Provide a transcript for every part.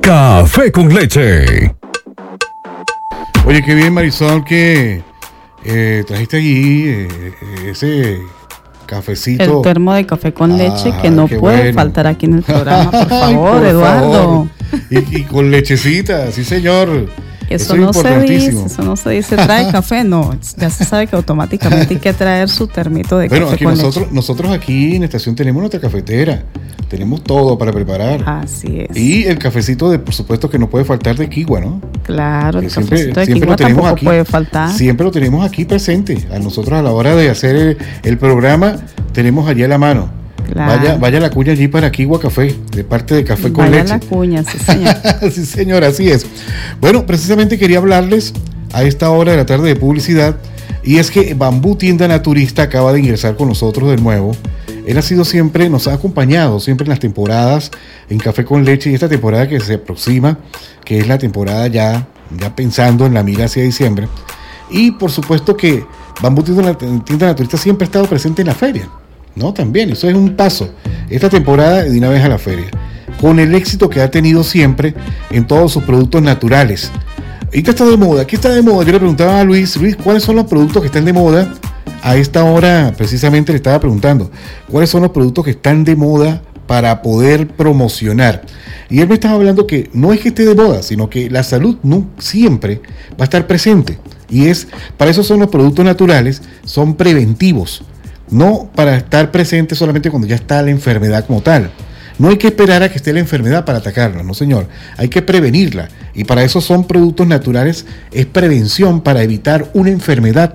Café con Leche. Oye, qué bien, Marisol, que trajiste allí ese cafecito. El termo de café con leche que no puede bueno faltar aquí en el programa, por Ay, favor, por Eduardo. favor. Y con lechecita, sí, señor. Eso es no se dice, importantísimo. eso no se dice, trae café, no, ya se sabe que automáticamente hay que traer su termito de Bueno, café aquí con leche. nosotros aquí en la estación tenemos nuestra cafetera, tenemos todo para preparar. Así es. Y el cafecito por supuesto que no puede faltar de Kiwa, ¿no? Claro, el Que siempre cafecito de lo Kiwa tenemos tampoco aquí. puede faltar. Siempre lo tenemos aquí presente. A nosotros a la hora de hacer el programa tenemos allí a la mano. Claro. Vaya la cuña allí para Kiwa Café, de parte de Café con Vaya Leche. la cuña, sí señor. Sí, señor, así es. Bueno, precisamente quería hablarles a esta hora de la tarde de publicidad, y es que Bambú Tienda Naturista acaba de ingresar con nosotros de nuevo. Él ha sido siempre, nos ha acompañado siempre en las temporadas en Café con Leche, y esta temporada que se aproxima, que es la temporada ya pensando en la mira hacia diciembre. Y por supuesto que Bambú Tienda Naturista siempre ha estado presente en la feria, ¿no? También, eso es un paso. Esta temporada de una vez a la feria, con el éxito que ha tenido siempre en todos sus productos naturales. Ahorita está de moda. ¿Qué está de moda? Yo le preguntaba a Luis, ¿cuáles son los productos que están de moda? A esta hora precisamente le estaba preguntando, ¿cuáles son los productos que están de moda para poder promocionar? Y él me estaba hablando que no es que esté de moda, sino que la salud no siempre va a estar presente. Y para eso son los productos naturales, son preventivos. No para estar presente solamente cuando ya está la enfermedad como tal. No hay que esperar a que esté la enfermedad para atacarla, no señor. Hay que prevenirla. Y para eso son productos naturales, es prevención para evitar una enfermedad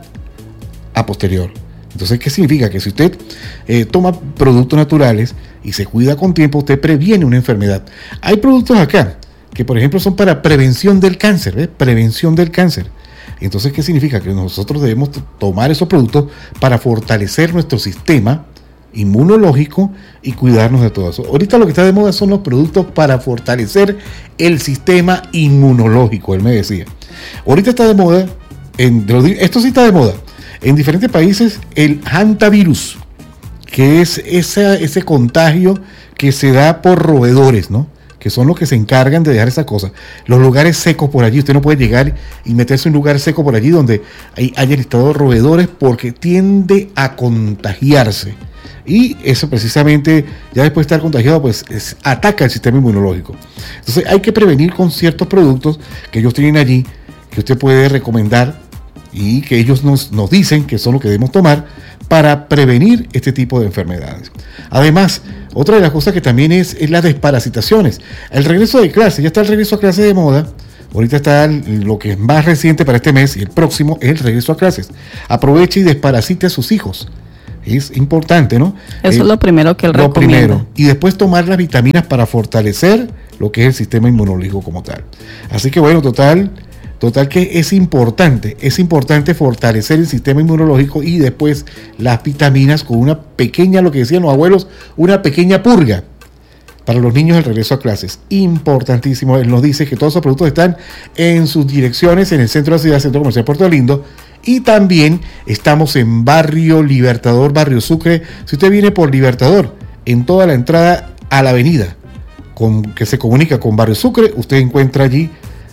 a posterior. Entonces, ¿qué significa? Que si usted toma productos naturales y se cuida con tiempo, usted previene una enfermedad. Hay productos acá que, por ejemplo, son para prevención del cáncer, ¿ves? Prevención del cáncer. Entonces, ¿qué significa? Que nosotros debemos tomar esos productos para fortalecer nuestro sistema inmunológico y cuidarnos de todo eso. Ahorita lo que está de moda son los productos para fortalecer el sistema inmunológico, él me decía. Ahorita está de moda, esto sí está de moda, en diferentes países, el hantavirus, que es ese contagio que se da por roedores, ¿no? Que son los que se encargan de dejar esas cosas. Los lugares secos por allí, usted no puede llegar y meterse en un lugar seco por allí donde hayan estado roedores, porque tiende a contagiarse. Y eso precisamente, ya después de estar contagiado, pues ataca el sistema inmunológico. Entonces hay que prevenir con ciertos productos que ellos tienen allí, que usted puede recomendar y que ellos nos dicen que son los que debemos tomar para prevenir este tipo de enfermedades. Además, otra de las cosas que también es las desparasitaciones. El regreso de clase, ya está el regreso a clase de moda. Ahorita está lo que es más reciente para este mes, y el próximo es el regreso a clases. Aproveche y desparasite a sus hijos. Es importante, ¿no? Eso es lo primero que él recomienda. Primero. Y después tomar las vitaminas para fortalecer lo que es el sistema inmunológico como tal. Así que bueno, total que es importante fortalecer el sistema inmunológico, y después las vitaminas con una pequeña, lo que decían los abuelos, una pequeña purga para los niños del regreso a clases. Importantísimo. Él nos dice que todos esos productos están en sus direcciones en el centro de la ciudad, Centro Comercial Puerto Lindo, y también estamos en Barrio Libertador, Barrio Sucre. Si usted viene por Libertador, en toda la entrada a la avenida que se comunica con Barrio Sucre, usted encuentra allí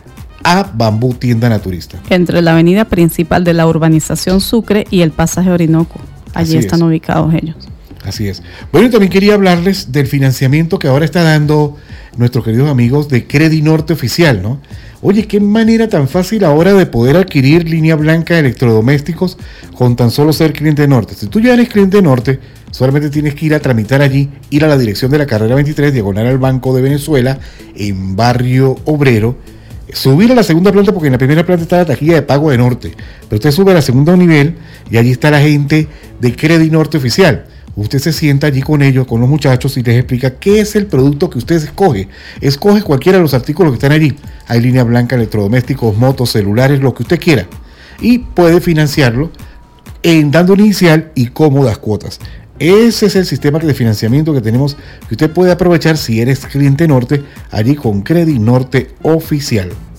a Bambú Tienda Naturista. Entre la avenida principal de la urbanización Sucre y el pasaje Orinoco. Allí están ubicados ellos. Así es. Bueno, también quería hablarles del financiamiento que ahora está dando nuestros queridos amigos de Credinorte Oficial, ¿no? Oye, qué manera tan fácil ahora de poder adquirir línea blanca de electrodomésticos con tan solo ser cliente Norte. Si tú ya eres cliente Norte, solamente tienes que ir a tramitar allí, ir a la dirección de la carrera 23, diagonal al Banco de Venezuela, en Barrio Obrero, subir a la segunda planta, porque en la primera planta está la taquilla de pago de Norte, pero usted sube a la segunda nivel y allí está la gente de Credinorte Oficial. Usted se sienta allí con ellos, con los muchachos, y les explica qué es el producto que usted escoge. Escoge cualquiera de los artículos que están allí. Hay línea blanca, electrodomésticos, motos, celulares, lo que usted quiera. Y puede financiarlo dando un inicial y cómodas cuotas. Ese es el sistema de financiamiento que tenemos, que usted puede aprovechar si eres cliente Norte, allí con Credinorte Oficial.